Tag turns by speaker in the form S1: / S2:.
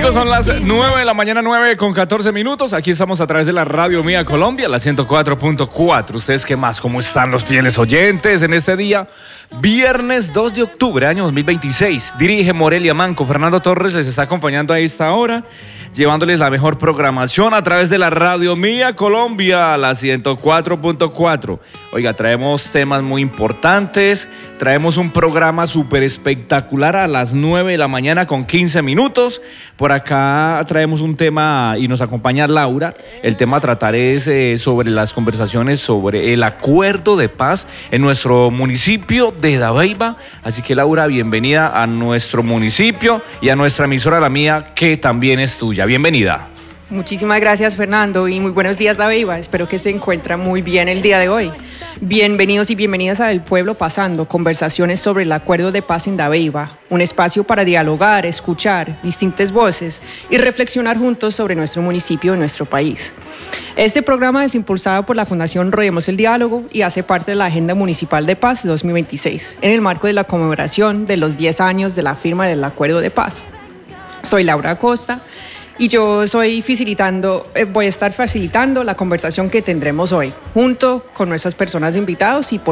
S1: Amigos, son las 9 de la mañana, 9 con 14 minutos. Aquí estamos a través de la Radio Mía Colombia, la 104.4. ¿Ustedes qué más? ¿Cómo están los fieles oyentes en este día? Viernes 2 de octubre, año 2026. Dirige Morelia Manco. Fernando Torres les está acompañando a esta hora, llevándoles la mejor programación a través de la Radio Mía Colombia, la 104.4. Oiga, traemos temas muy importantes, traemos un programa súper espectacular a las 9 de la mañana con 15 minutos. Por acá traemos un tema y nos acompaña Laura. El tema a tratar es sobre las conversaciones sobre el acuerdo de paz en nuestro municipio de Dabeiba. Así que Laura, bienvenida a nuestro municipio y a nuestra emisora La Mía, que también es tuya. Bienvenida.
S2: Muchísimas gracias, Fernando, y muy buenos días, Dabeiba. Espero que se encuentra muy bien el día de hoy. Bienvenidos y bienvenidas a El Pueblo Pasando, conversaciones sobre el acuerdo de paz en Dabeiba, un espacio para dialogar, escuchar distintas voces y reflexionar juntos sobre nuestro municipio y nuestro país. Este programa es impulsado por la Fundación Rodemos el Diálogo y hace parte de la Agenda Municipal de Paz 2026, en el marco de la conmemoración de los 10 años de la firma del Acuerdo de Paz. Soy Laura Acosta y yo voy a estar facilitando la conversación que tendremos hoy, junto con nuestras personas invitados y